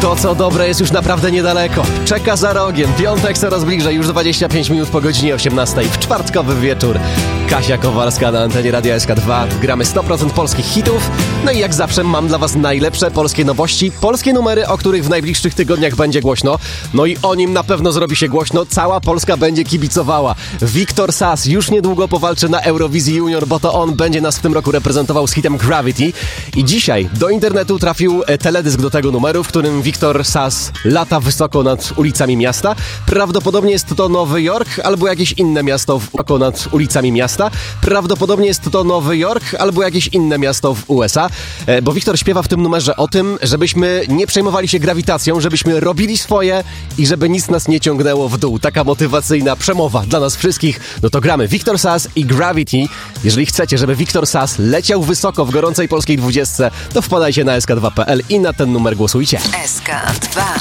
To, co dobre, jest już naprawdę niedaleko. Czeka za rogiem. Piątek coraz bliżej, już 25 minut po godzinie 18 w czwartkowy wieczór. Kasia Kowalska na antenie Radia SK2. Gramy 100% polskich hitów. No i jak zawsze mam dla was najlepsze polskie nowości, polskie numery, o których w najbliższych tygodniach będzie głośno. No i o nim na pewno zrobi się głośno. Cała Polska będzie kibicowała. Wiktor Sas już niedługo powalczy na Eurowizji Junior, bo to on będzie nas w tym roku reprezentował z hitem Gravity. I dzisiaj do internetu trafił teledysk do tego numeru, w którym Wiktor Sas lata wysoko nad ulicami miasta. Prawdopodobnie jest to Nowy Jork albo jakieś inne miasto wysoko nad ulicami miasta. Prawdopodobnie jest to Nowy Jork albo jakieś inne miasto w USA. Bo Wiktor śpiewa w tym numerze o tym, żebyśmy nie przejmowali się grawitacją, żebyśmy robili swoje i żeby nic nas nie ciągnęło w dół. Taka motywacyjna przemowa dla nas wszystkich. No to gramy Wiktor Sas i Gravity. Jeżeli chcecie, żeby Wiktor Sas leciał wysoko w gorącej polskiej 20, to wpadajcie na sk2.pl i na ten numer głosujcie. SK2